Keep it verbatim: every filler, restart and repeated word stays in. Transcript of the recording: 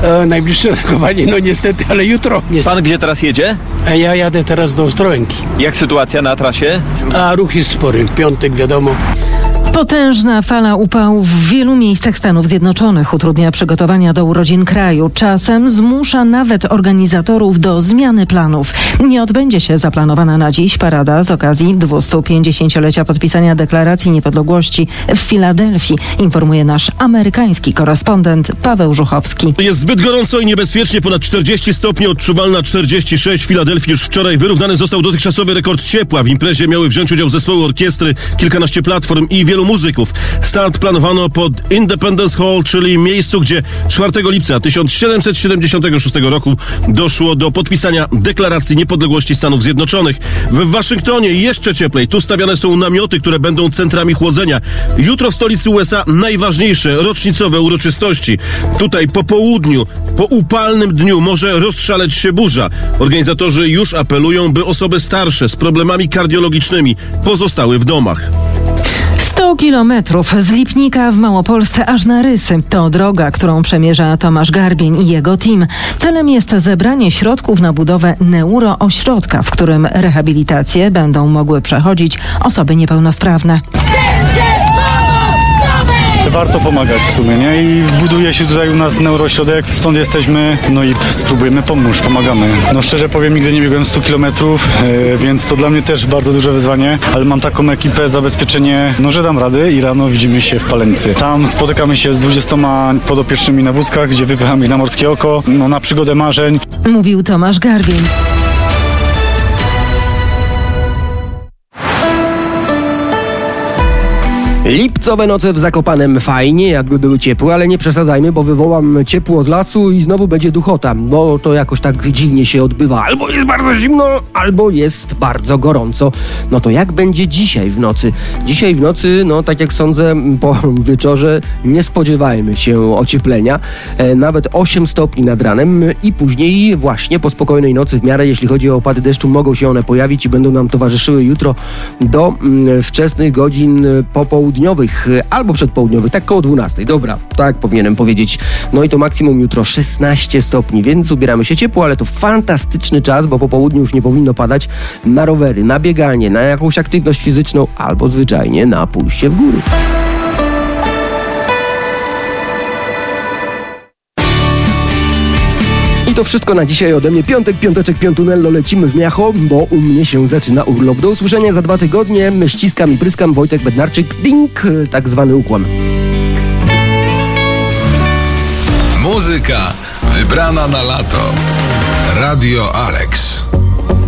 E, najbliższe rokowanie, no niestety, ale jutro. Pan gdzie teraz jedzie? A ja jadę teraz do Ostrołęki. Jak sytuacja na trasie? A ruch jest spory. Piątek, wiadomo. Potężna fala upałów w wielu miejscach Stanów Zjednoczonych utrudnia przygotowania do urodzin kraju. Czasem zmusza nawet organizatorów do zmiany planów. Nie odbędzie się zaplanowana na dziś parada z okazji dwustu pięćdziesięciolecia podpisania Deklaracji Niepodległości w Filadelfii, informuje nasz amerykański korespondent Paweł Żuchowski. Jest zbyt gorąco i niebezpiecznie. Ponad czterdzieści stopni, odczuwalna czterdzieści sześć. W Filadelfii już wczoraj wyrównany został dotychczasowy rekord ciepła. W imprezie miały wziąć udział zespoły orkiestry, kilkanaście platform i wielu muzyków. Start planowano pod Independence Hall, czyli miejscu, gdzie czwartego lipca tysiąc siedemset siedemdziesiątego szóstego roku doszło do podpisania Deklaracji Niepodległości Stanów Zjednoczonych. W Waszyngtonie jeszcze cieplej. Tu stawiane są namioty, które będą centrami chłodzenia. Jutro w stolicy U S A najważniejsze rocznicowe uroczystości. Tutaj po południu, po upalnym dniu może rozszaleć się burza. Organizatorzy już apelują, by osoby starsze z problemami kardiologicznymi pozostały w domach. sto kilometrów z Lipnika w Małopolsce aż na Rysy. To droga, którą przemierza Tomasz Garbień i jego team. Celem jest zebranie środków na budowę neuroośrodka, w którym rehabilitację będą mogły przechodzić osoby niepełnosprawne. Warto pomagać w sumie, nie? I buduje się tutaj u nas neuroośrodek, stąd jesteśmy, no i spróbujemy pomóc, pomagamy. No szczerze powiem, nigdy nie biegłem stu kilometrów, yy, więc to dla mnie też bardzo duże wyzwanie, ale mam taką ekipę, zabezpieczenie, no że dam radę i rano widzimy się w Palenicy. Tam spotykamy się z dwudziestoma podopiecznymi na wózkach, gdzie wypychamy ich na Morskie Oko, no na przygodę marzeń. Mówił Tomasz Garbień. Lipcowe noce w Zakopanem. Fajnie, jakby były ciepłe, ale nie przesadzajmy, bo wywołam ciepło z lasu i znowu będzie duchota. Bo to jakoś tak dziwnie się odbywa. Albo jest bardzo zimno, albo jest bardzo gorąco. No to jak będzie dzisiaj w nocy? Dzisiaj w nocy, no tak jak sądzę, po wieczorze nie spodziewajmy się ocieplenia. E, nawet osiem stopni nad ranem i później właśnie po spokojnej nocy w miarę, jeśli chodzi o opady deszczu, mogą się one pojawić i będą nam towarzyszyły jutro do mm, wczesnych godzin popołudniowych albo przedpołudniowych, tak koło dwunastej. Dobra, tak powinienem powiedzieć. No i to maksimum jutro szesnaście stopni, więc ubieramy się ciepło, ale to fantastyczny czas, bo po południu już nie powinno padać, na rowery, na bieganie, na jakąś aktywność fizyczną albo zwyczajnie na pójście w góry. I to wszystko na dzisiaj ode mnie. Piątek, piąteczek, piątunello, lecimy w miacho, bo u mnie się zaczyna urlop. Do usłyszenia za dwa tygodnie. Ściskam i pryskam. Wojtek Bednarczyk. Ding! Tak zwany ukłon. Muzyka wybrana na lato. Radio Alex.